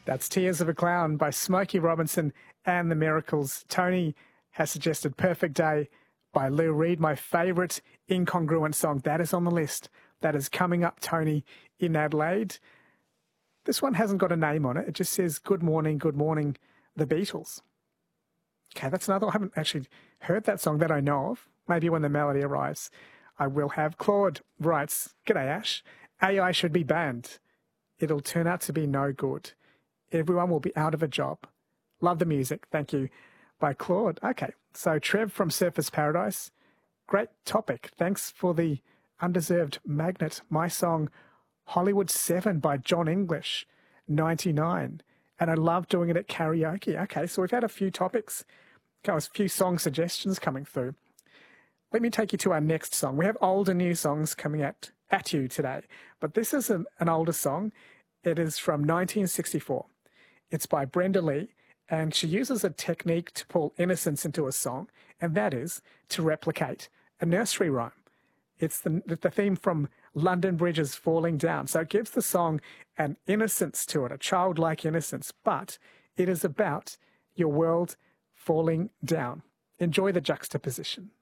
That's Tears of a Clown by Smokey Robinson and the Miracles. Tony has suggested Perfect Day by Lou Reed, my favourite incongruent song. That is on the list. That is coming up, Tony, in Adelaide. This one hasn't got a name on it. It just says, good morning, the Beatles. Okay, that's another. I haven't actually heard that song that I know of. Maybe when the melody arrives, I will have. Claude writes, G'day, Ash. AI should be banned. It'll turn out to be no good. Everyone will be out of a job. Love the music. Thank you. By Claude. Okay, so Trev from Surfers Paradise. Great topic. Thanks for the undeserved magnet. My song, Hollywood 7 by John English, 99. And I love doing it at karaoke. Okay, so we've had a few topics, a few song suggestions coming through. Let me take you to our next song. We have old and new songs coming at you today, but this is an older song. It is from 1964. It's by Brenda Lee, and she uses a technique to pull innocence into a song, and that is to replicate a nursery rhyme. It's the theme from London Bridge is Falling Down. So it gives the song an innocence to it, a childlike innocence, but it is about your world falling down. Enjoy the juxtaposition.